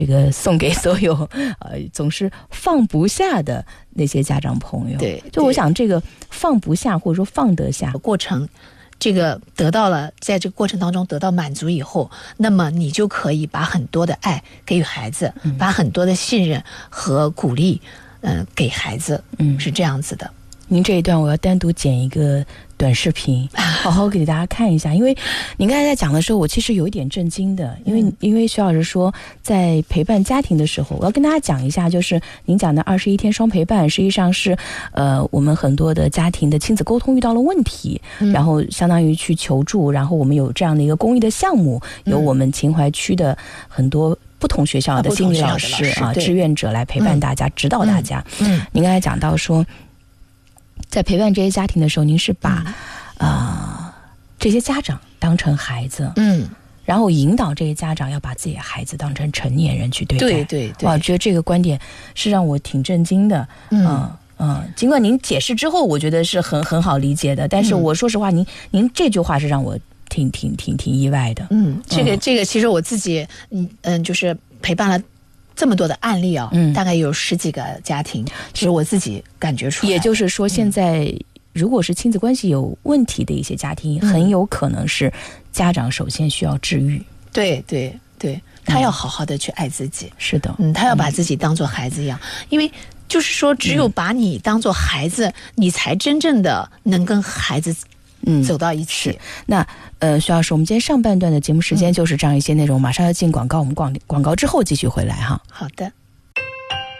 这个送给所有总是放不下的那些家长朋友。 对， 就我想这个放不下或者说放得下过程，这个得到了，在这个过程当中得到满足以后，那么你就可以把很多的爱给予孩子，把很多的信任和鼓励给孩子，是这样子的。 您这一段我要单独剪一个短视频，好好给大家看一下。因为您刚才在讲的时候，我其实有一点震惊的，因为徐老师说在陪伴家庭的时候，我要跟大家讲一下，就是您讲的21天双陪伴，实际上是我们很多的家庭的亲子沟通遇到了问题，然后相当于去求助，然后我们有这样的一个公益的项目，有我们秦淮区的很多不同学校的心理老师志愿者来陪伴大家，指导大家。您刚才讲到说，在陪伴这些家庭的时候，您是把这些家长当成孩子，然后引导这些家长要把自己的孩子当成成年人去对待。 对， 我觉得这个观点是让我挺震惊的。尽管您解释之后，我觉得是很好理解的，但是我说实话，您这句话是让我挺意外的。 这个其实我自己就是陪伴了这么多的案例大概有10几个家庭，其实我自己感觉出来。 也就是说，现在如果是亲子关系有问题的一些家庭，很有可能是家长首先需要治愈。 对，他要好好的去爱自己。 是的， 他要把自己当作孩子一样，因为就是说，只有把你当作孩子，你才真正的能跟孩子走到一起。 那徐老师，我们今天上半段的节目时间就是这样一些内容，马上要进广告，我们广告之后继续回来哈。 好的。